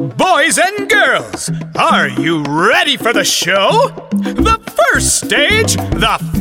Boys and girls, are you ready for the show? The first stage, the